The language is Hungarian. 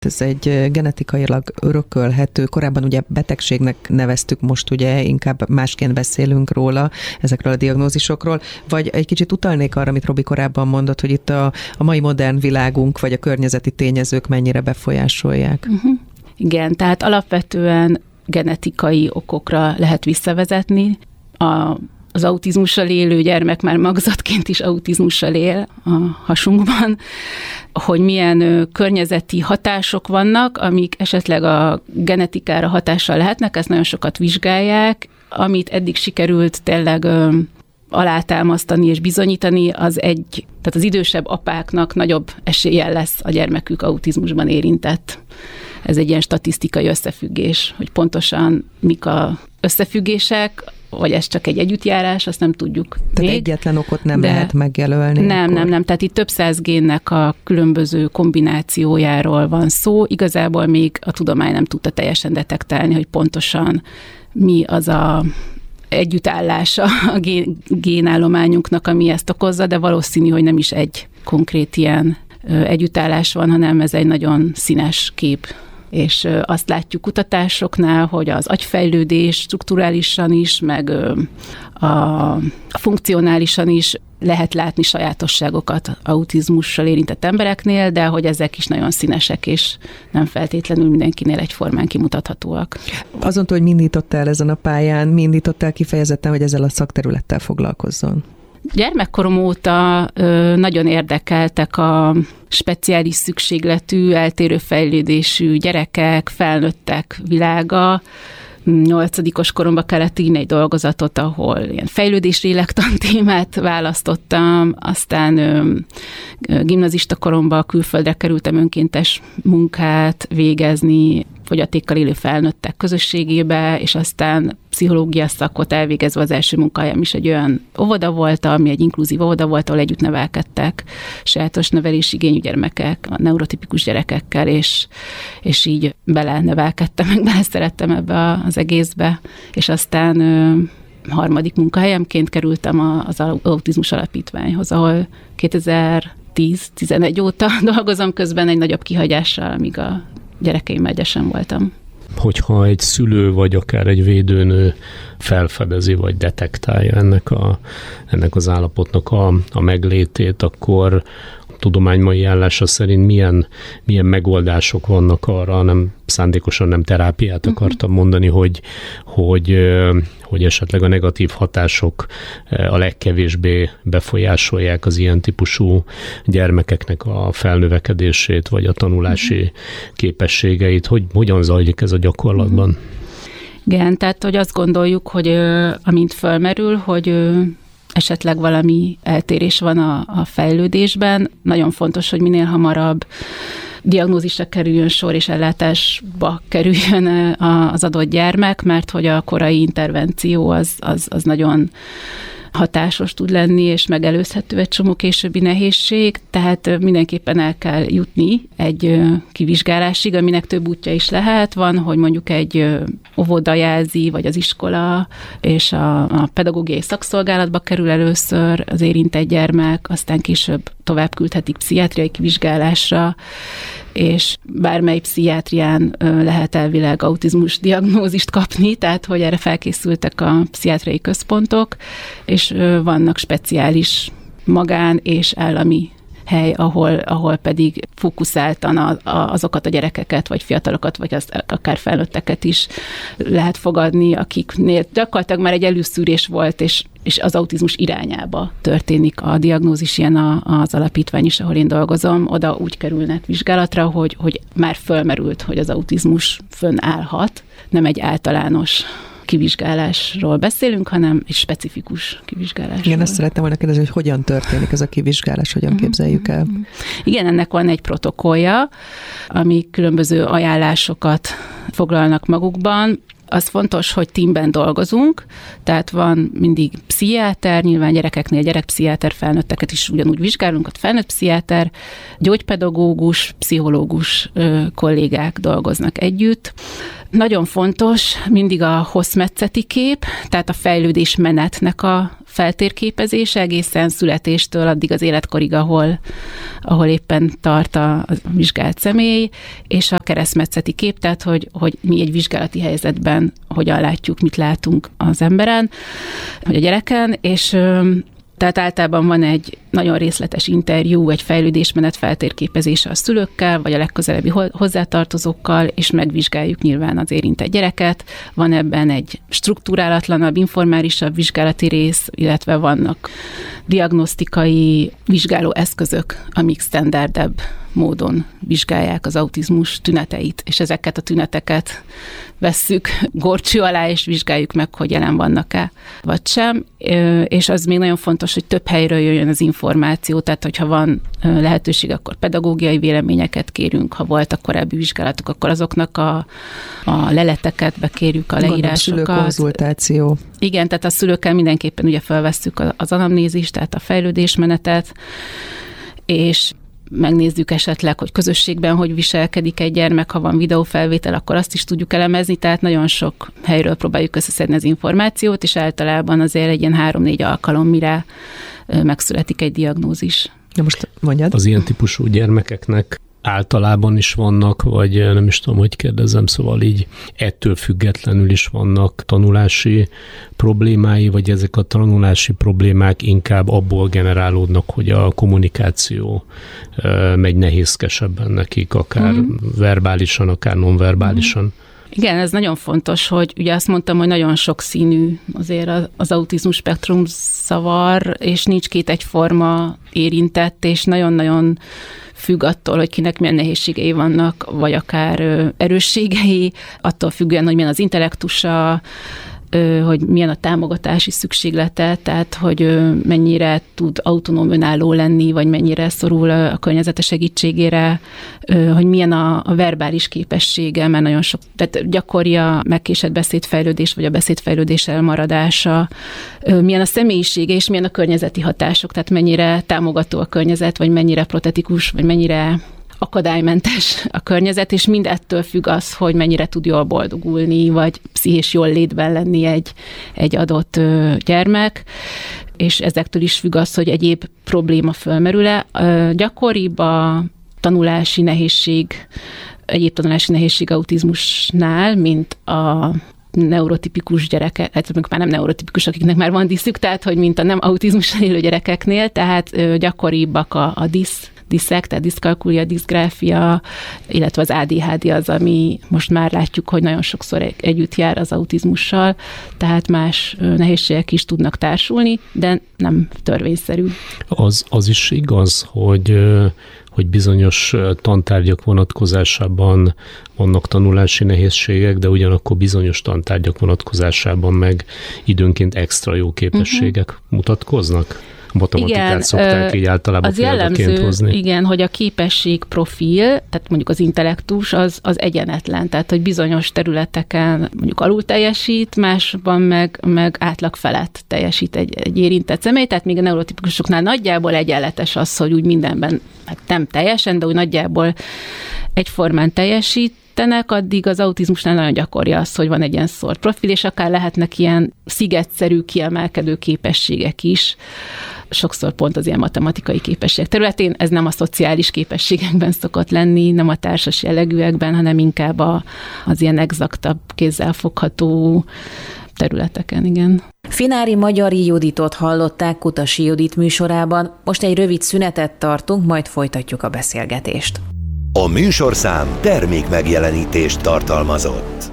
Ez egy genetikailag örökölhető, korábban ugye betegségnek neveztük, most ugye inkább másként beszélünk róla, ezekről a diagnózisokról, vagy egy kicsit utalnék arra, amit Robi korábban mondott, hogy itt a mai modern világunk, vagy a környezeti tényezők mennyire befolyásolják. Igen, tehát alapvetően genetikai okokra lehet visszavezetni. Az autizmussal élő gyermek már magzatként is autizmussal él a hasunkban, hogy milyen környezeti hatások vannak, amik esetleg a genetikára hatással lehetnek, ezt nagyon sokat vizsgálják. Amit eddig sikerült tényleg alátámasztani és bizonyítani, tehát az idősebb apáknak nagyobb eséllyel lesz a gyermekük autizmusban érintett. Ez egy ilyen statisztikai összefüggés, hogy pontosan mik az összefüggések, vagy ez csak egy együttjárás, azt nem tudjuk. Tehát egyetlen okot nem lehet megjelölni? Nem. Tehát itt több száz génnek a különböző kombinációjáról van szó. Igazából még a tudomány nem tudta teljesen detektálni, hogy pontosan mi az a együttállása a génállományunknak, ami ezt okozza, de valószínű, hogy nem is egy konkrét ilyen együttállás van, hanem ez egy nagyon színes kép. És azt látjuk kutatásoknál, hogy az agyfejlődés strukturálisan is, meg a funkcionálisan is lehet látni sajátosságokat autizmussal érintett embereknél, de hogy ezek is nagyon színesek, és nem feltétlenül mindenkinél egyformán kimutathatóak. Azon túl, hogy mi indított el ezen a pályán, mi indított el kifejezetten, hogy ezzel a szakterülettel foglalkozzon? Gyermekkorom óta nagyon érdekeltek a speciális szükségletű, eltérő fejlődésű gyerekek, felnőttek világa. 8. koromban kellett írni egy dolgozatot, ahol ilyen fejlődéslélektan témát választottam, aztán gimnazista koromban külföldre kerültem önkéntes munkát végezni, fogyatékkal élő felnőttek közösségébe, és aztán pszichológia szakot elvégezve az első munkahelyem is egy olyan óvoda volt, ami egy inkluzív óvoda volt, ahol együtt nevelkedtek sajátos nevelési igényű gyermekek, a neurotipikus gyerekekkel, és így belenevelkedtem, meg beleszerettem ebbe az egészbe, és aztán harmadik munkahelyemként kerültem az Autizmus Alapítványhoz, ahol 2010-11 óta dolgozom, közben egy nagyobb kihagyással, amíg a gyerekeimmel egyesen voltam. Hogyha egy szülő vagy akár egy védőnő felfedezi vagy detektálja ennek az állapotnak a meglétét, akkor a tudomány mai állása szerint milyen megoldások vannak arra, szándékosan nem terápiát akartam mondani, hogy esetleg a negatív hatások a legkevésbé befolyásolják az ilyen típusú gyermekeknek a felnövekedését, vagy a tanulási képességeit. Hogyan zajlik ez a gyakorlatban? Igen, tehát hogy azt gondoljuk, hogy amint fölmerül, hogy esetleg valami eltérés van a fejlődésben, nagyon fontos, hogy minél hamarabb diagnózisra kerüljön sor, és ellátásba kerüljön az adott gyermek, mert hogy a korai intervenció az nagyon hatásos tud lenni, és megelőzhető egy csomó későbbi nehézség, tehát mindenképpen el kell jutni egy kivizsgálásig, aminek több útja is lehet. Van, hogy mondjuk egy óvoda jelzi, vagy az iskola, és a pedagógiai szakszolgálatba kerül először az érintett gyermek, aztán később tovább küldhetik pszichiátriai kivizsgálásra, és bármely pszichiátrián lehet elvileg autizmus diagnózist kapni, tehát hogy erre felkészültek a pszichiátriai központok, és vannak speciális magán és állami hely, ahol pedig fókuszáltan azokat a gyerekeket, vagy fiatalokat, vagy akár felnőtteket is lehet fogadni, akiknél gyakorlatilag már egy előszűrés volt, és az autizmus irányába történik a diagnózis, ilyen az alapítvány is, ahol én dolgozom, oda úgy kerülnek vizsgálatra, hogy már fölmerült, hogy az autizmus fönnállhat, nem egy általános kivizsgálásról beszélünk, hanem egy specifikus kivizsgálásról. Igen, ezt szerettem volna kérdezni, hogy hogyan történik ez a kivizsgálás, hogyan képzeljük el? Igen, ennek van egy protokollja, ami különböző ajánlásokat foglalnak magukban. Az fontos, hogy teamben dolgozunk, tehát van mindig pszichiáter, nyilván gyerekeknél gyerekpszichiáter, felnőtteket is ugyanúgy vizsgálunk, ott felnőtt pszichiáter, gyógypedagógus, pszichológus kollégák dolgoznak együtt. Nagyon fontos mindig a hosszmetszeti kép, tehát a fejlődés menetnek a feltérképezése egészen születéstől addig az életkorig, ahol éppen tart a vizsgált személy, és a keresztmetszeti kép, tehát hogy mi egy vizsgálati helyzetben hogyan látjuk, mit látunk az emberen, vagy a gyereken, és tehát általában van egy nagyon részletes interjú, egy fejlődésmenet feltérképezése a szülőkkel, vagy a legközelebbi hozzátartozókkal, és megvizsgáljuk nyilván az érintett gyereket. Van ebben egy strukturálatlanabb, informálisabb vizsgálati rész, illetve vannak diagnosztikai vizsgáló eszközök, amik standardebb módon vizsgálják az autizmus tüneteit, és ezeket a tüneteket vesszük górcső alá, és vizsgáljuk meg, hogy jelen vannak-e, vagy sem. És az még nagyon fontos, hogy több helyről jöjjön az információ, tehát hogyha van lehetőség, akkor pedagógiai véleményeket kérünk, ha voltak korábbi vizsgálatok, akkor azoknak a leleteket bekérjük, a leírásokat. Szülőkonzultáció. Igen, tehát a szülőkkel mindenképpen ugye felvesszük az anamnézist, tehát a fejlődésmenetet, és megnézzük esetleg, hogy közösségben hogy viselkedik egy gyermek, ha van videófelvétel, akkor azt is tudjuk elemezni, tehát nagyon sok helyről próbáljuk összeszedni az információt, és általában azért egy ilyen 3-4 alkalom, mire megszületik egy diagnózis. Ja, most mondjad. Az ilyen típusú gyermekeknek általában is vannak, vagy nem is tudom, hogy kérdezzem, szóval így ettől függetlenül is vannak tanulási problémái, vagy ezek a tanulási problémák inkább abból generálódnak, hogy a kommunikáció megy nehézkesebben nekik, akár verbálisan, akár nonverbálisan. Igen, ez nagyon fontos, hogy ugye azt mondtam, hogy nagyon sokszínű azért az autizmus spektrum zavar, és nincs két egyforma érintett, és nagyon-nagyon függ attól, hogy kinek milyen nehézségei vannak, vagy akár erősségei, attól függően, hogy milyen az intellektusa, hogy milyen a támogatási szükséglete, tehát hogy mennyire tud autonóm önálló lenni, vagy mennyire szorul a környezete segítségére, hogy milyen a verbális képessége, mert nagyon sok, tehát gyakori a megkésett beszédfejlődés, vagy a beszédfejlődés elmaradása, milyen a személyisége, és milyen a környezeti hatások, tehát mennyire támogató a környezet, vagy mennyire protetikus, vagy mennyire akadálymentes a környezet, és mind ettől függ az, hogy mennyire tud jól boldogulni, vagy pszichés jól létben lenni egy adott gyermek, és ezektől is függ az, hogy egyéb probléma fölmerül-e. Gyakoribb a tanulási nehézség, egyéb tanulási nehézség autizmusnál, mint a neurotipikus gyerekek, hát már nem neurotipikus, akiknek már van diszük, tehát hogy mint a nem autizmussal élő gyerekeknél, tehát gyakoribbak a diszek, tehát diszkalkulia, diszgráfia, illetve az ADHD az, ami most már látjuk, hogy nagyon sokszor együtt jár az autizmussal, tehát más nehézségek is tudnak társulni, de nem törvényszerű. Az is igaz, hogy bizonyos tantárgyak vonatkozásában vannak tanulási nehézségek, de ugyanakkor bizonyos tantárgyak vonatkozásában meg időnként extra jó képességek mutatkoznak? Matematikát igen, szokták így általában példaként hozni. Igen, hogy a képesség profil, tehát mondjuk az intellektus, az egyenetlen, tehát hogy bizonyos területeken mondjuk alul teljesít, másban meg átlag felett teljesít egy érintett személy, tehát még a neurotipikusoknál nagyjából egyenletes az, hogy úgy mindenben, hát nem teljesen, de úgy nagyjából egyformán teljesít, addig az autizmusnál nagyon gyakori az, hogy van egy ilyen szórt profil, és akár lehetnek ilyen szigetszerű, kiemelkedő képességek is. Sokszor pont az ilyen matematikai képességek területén, ez nem a szociális képességekben szokott lenni, nem a társas jellegűekben, hanem inkább az ilyen exaktabb, kézzelfogható területeken, igen. Finári Magyari Juditot hallották Kutasi Judit műsorában, most egy rövid szünetet tartunk, majd folytatjuk a beszélgetést. A műsorszám termékmegjelenítést tartalmazott.